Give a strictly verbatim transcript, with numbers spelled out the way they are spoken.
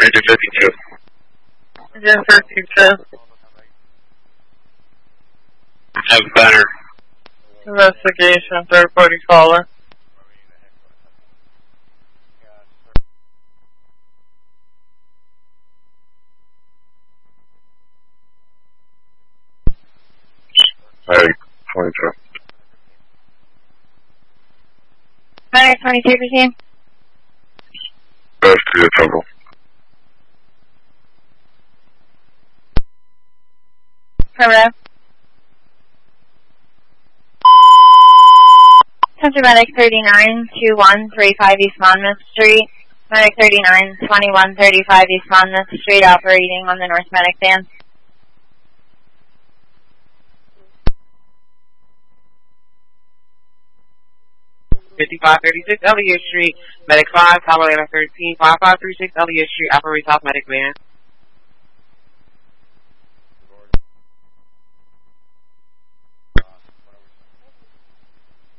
Ranger fifty-two. Ranger fifty-two. Have better. Investigation, third party caller. Hey, twenty-two. Medic twenty-two, proceed. Best to the temple. Hello. Center Medic thirty-nine, two one three five East Monmouth Street. Medic thirty-nine, twenty-one thirty-five East Monmouth Street, operating on the North Medic van. fifty-five thirty-six Elliott Street, Medic five, Tower thirteen, five five three six Elliott Street, operates off Medic van.